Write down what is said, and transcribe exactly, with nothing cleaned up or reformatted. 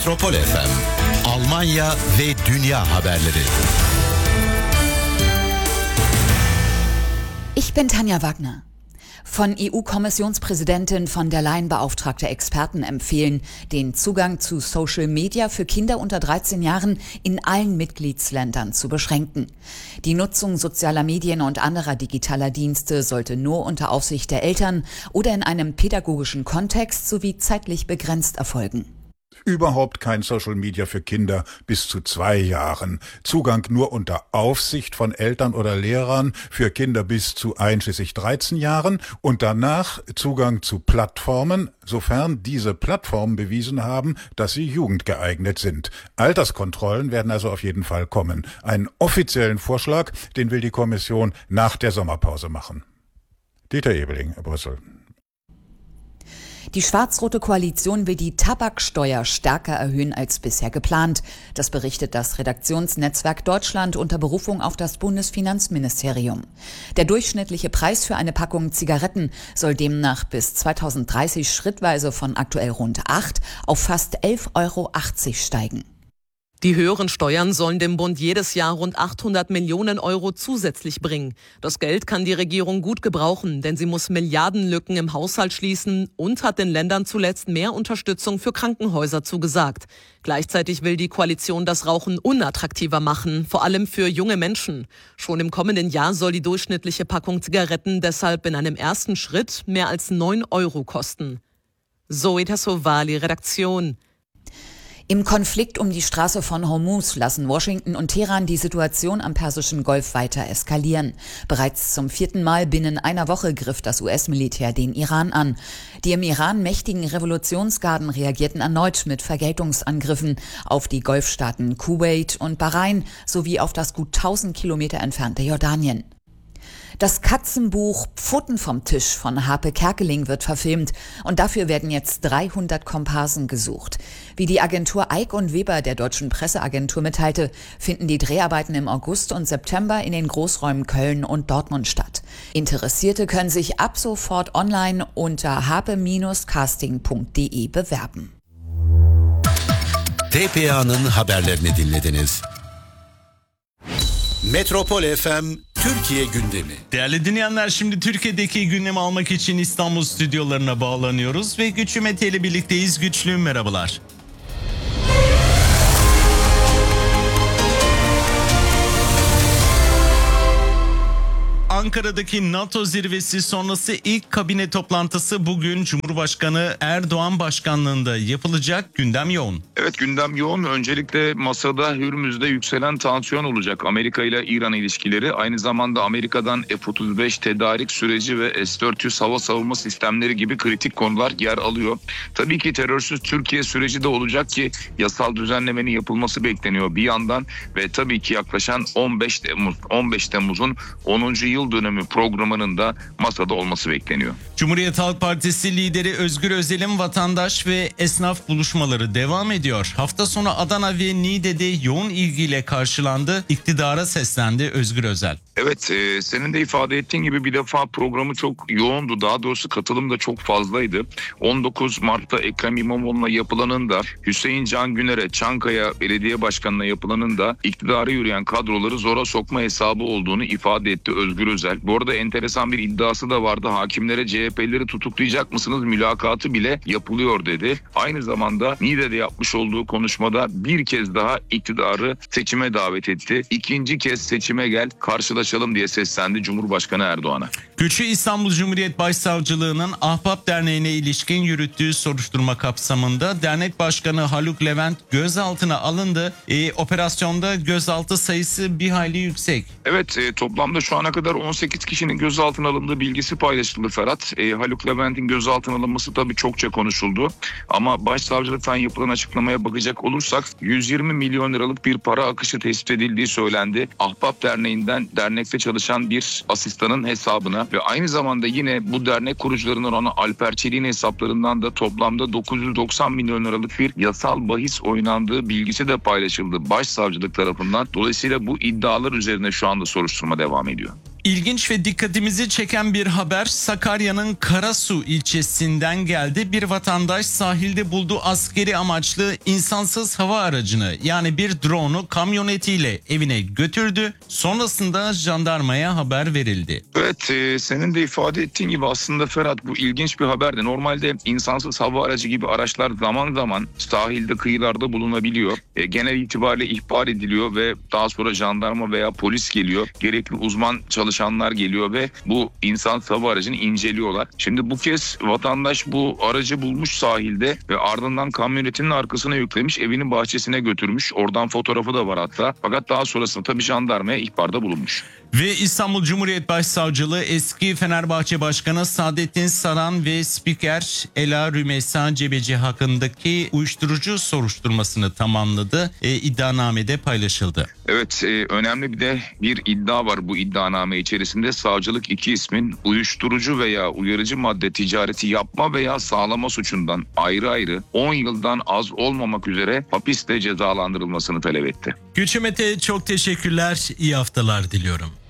Metropol F M, Almanya ve dünya haberleri. Ich bin Tanja Wagner. Von E U-Kommissionspräsidentin von der Leyen beauftragte Experten empfehlen, den Zugang zu Social Media für Kinder unter dreizehn Jahren in allen Mitgliedsländern zu beschränken. Die Nutzung sozialer Medien und anderer digitaler Dienste sollte nur unter Aufsicht der Eltern oder in einem pädagogischen Kontext sowie zeitlich begrenzt erfolgen. Überhaupt kein Social Media für Kinder bis zu zwei Jahren. Zugang nur unter Aufsicht von Eltern oder Lehrern für Kinder bis zu einschließlich dreizehn Jahren und danach Zugang zu Plattformen, sofern diese Plattformen bewiesen haben, dass sie jugendgeeignet sind. Alterskontrollen werden also auf jeden Fall kommen. Einen offiziellen Vorschlag, den will die Kommission nach der Sommerpause machen. Dieter Ebeling, Brüssel. Die schwarz-rote Koalition will die Tabaksteuer stärker erhöhen als bisher geplant. Das berichtet das Redaktionsnetzwerk Deutschland unter Berufung auf das Bundesfinanzministerium. Der durchschnittliche Preis für eine Packung Zigaretten soll demnach bis zweitausenddreißig schrittweise von aktuell rund acht auf fast elf Euro achtzig steigen. Die höheren Steuern sollen dem Bund jedes Jahr rund achthundert Millionen Euro zusätzlich bringen. Das Geld kann die Regierung gut gebrauchen, denn sie muss Milliardenlücken im Haushalt schließen und hat den Ländern zuletzt mehr Unterstützung für Krankenhäuser zugesagt. Gleichzeitig will die Koalition das Rauchen unattraktiver machen, vor allem für junge Menschen. Schon im kommenden Jahr soll die durchschnittliche Packung Zigaretten deshalb in einem ersten Schritt mehr als neun Euro kosten. Zoe Tassovali, Redaktion. Im Konflikt um die Straße von Hormuz lassen Washington und Teheran die Situation am Persischen Golf weiter eskalieren. Bereits zum vierten Mal binnen einer Woche griff das U S-Militär den Iran an. Die im Iran mächtigen Revolutionsgarden reagierten erneut mit Vergeltungsangriffen auf die Golfstaaten Kuwait und Bahrain sowie auf das gut tausend Kilometer entfernte Jordanien. Das Katzenbuch Pfoten vom Tisch von Harpe Kerkeling wird verfilmt und dafür werden jetzt dreihundert Komparsen gesucht. Wie die Agentur Eick und Weber der Deutschen Presseagentur mitteilte, finden die Dreharbeiten im August und September in den Großräumen Köln und Dortmund statt. Interessierte können sich ab sofort online unter harpe casting punkt de bewerben. T P A'nın haberlerini dinlediniz. Metropol F M Türkiye gündemi. Değerli dinleyenler, şimdi Türkiye'deki gündemi almak için İstanbul stüdyolarına bağlanıyoruz ve Güçlü Mete ile birlikteyiz. Güçlü, merhabalar. Ankara'daki NATO zirvesi sonrası ilk kabine toplantısı bugün Cumhurbaşkanı Erdoğan başkanlığında yapılacak. Gündem yoğun. Evet, gündem yoğun. Öncelikle masada Hürmüz'de yükselen tansiyon olacak. Amerika ile İran ilişkileri, aynı zamanda Amerika'dan F otuz beş tedarik süreci ve S dört yüz hava savunma sistemleri gibi kritik konular yer alıyor. Tabii ki terörsüz Türkiye süreci de olacak ki yasal düzenlemenin yapılması bekleniyor bir yandan ve tabii ki yaklaşan on beş Temmuz on beş Temmuz'un onuncu yıl dönemi programının da masada olması bekleniyor. Cumhuriyet Halk Partisi lideri Özgür Özel'in vatandaş ve esnaf buluşmaları devam ediyor. Hafta sonu Adana ve Niğde'de yoğun ilgiyle karşılandı. İktidara seslendi Özgür Özel. Evet, e, senin de ifade ettiğin gibi bir defa programı çok yoğundu. Daha doğrusu katılım da çok fazlaydı. on dokuz Mart'ta Ekrem İmamoğlu'na yapılanın da, Hüseyin Can Güner'e, Çankaya Belediye Başkanı'na yapılanın da iktidara yürüyen kadroları zora sokma hesabı olduğunu ifade etti Özgür Özel. Bu arada enteresan bir iddiası da vardı. Hakimlere C H P'lileri tutuklayacak mısınız mülakatı bile yapılıyor dedi. Aynı zamanda Niğde'de yapmış olduğu konuşmada bir kez daha iktidarı seçime davet etti. İkinci kez seçime gel, karşılaşalım diye seslendi Cumhurbaşkanı Erdoğan'a. Güçlü, İstanbul Cumhuriyet Başsavcılığı'nın Ahbap Derneği'ne ilişkin yürüttüğü soruşturma kapsamında dernek başkanı Haluk Levent gözaltına alındı. E, operasyonda gözaltı sayısı bir hayli yüksek. Evet, e, toplamda şu ana kadar on sekiz kişinin gözaltına alındığı bilgisi paylaşıldı Ferhat. E, Haluk Levent'in gözaltına alınması tabii çokça konuşuldu. Ama başsavcılıktan yapılan açıklamaya bakacak olursak yüz yirmi milyon liralık bir para akışı tespit edildiği söylendi. Ahbap Derneği'nden dernekte çalışan bir asistanın hesabına ve aynı zamanda yine bu dernek kurucularından olan Alper Çelik'in hesaplarından da toplamda dokuz yüz doksan milyon liralık bir yasal bahis oynandığı bilgisi de paylaşıldı başsavcılık tarafından. Dolayısıyla bu iddialar üzerine şu anda soruşturma devam ediyor. İlginç ve dikkatimizi çeken bir haber Sakarya'nın Karasu ilçesinden geldi. Bir vatandaş sahilde bulduğu askeri amaçlı insansız hava aracını yani bir drone'u kamyonetiyle evine götürdü. Sonrasında jandarmaya haber verildi. Evet, e, senin de ifade ettiğin gibi aslında Ferhat, bu ilginç bir haberdi. Normalde insansız hava aracı gibi araçlar zaman zaman sahilde, kıyılarda bulunabiliyor. E, genel itibariyle ihbar ediliyor ve daha sonra jandarma veya polis geliyor. Gerekli uzman çalışanlar geliyor ve bu insansız hava aracını inceliyorlar. Şimdi bu kez vatandaş bu aracı bulmuş sahilde ve ardından kamyonetinin arkasına yüklemiş, evinin bahçesine götürmüş. Oradan fotoğrafı da var hatta. Fakat daha sonrasında tabii jandarmaya ihbarda bulunmuş. Ve İstanbul Cumhuriyet Başsavcılığı eski Fenerbahçe Başkanı Saadettin Saran ve spiker Ela Rümeysa Cebeci hakkındaki uyuşturucu soruşturmasını tamamladı. E, iddianamede paylaşıldı. Evet, e, önemli bir de bir iddia var bu iddianame içerisinde. Savcılık iki ismin uyuşturucu veya uyarıcı madde ticareti yapma veya sağlama suçundan ayrı ayrı on yıldan az olmamak üzere hapiste cezalandırılmasını talep etti. Gülçin Mete, çok teşekkürler. İyi haftalar diliyorum.